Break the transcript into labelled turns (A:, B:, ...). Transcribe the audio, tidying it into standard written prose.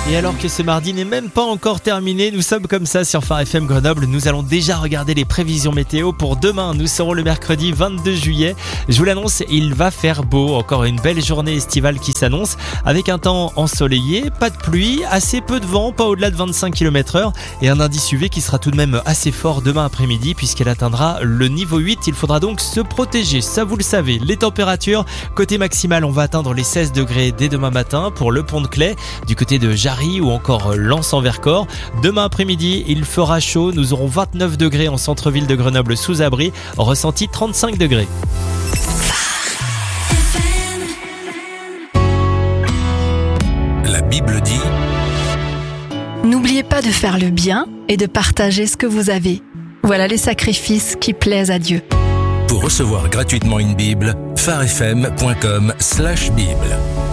A: Et alors que ce mardi n'est même pas encore terminé, nous sommes comme ça sur Phare FM Grenoble. Nous allons déjà regarder les prévisions météo pour demain. Nous serons le mercredi 22 juillet. Je vous l'annonce, il va faire beau. Encore une belle journée estivale qui s'annonce avec un temps ensoleillé, pas de pluie, assez peu de vent, pas au-delà de 25 km/h et un indice UV qui sera tout de même assez fort demain après-midi puisqu'elle atteindra le niveau 8. Il faudra donc se protéger, ça vous le savez. Les températures, côté maximal, on va atteindre les 16 degrés dès demain matin pour le pont de Claye, du côté de Jarry ou encore Lens-en-Vercors. Demain après-midi, il fera chaud. Nous aurons 29 degrés en centre-ville de Grenoble sous abri, ressenti 35 degrés.
B: La Bible dit:
C: N'oubliez pas de faire le bien et de partager ce que vous avez. Voilà les sacrifices qui plaisent à Dieu.
B: Pour recevoir gratuitement une Bible, pharefm.com/Bible.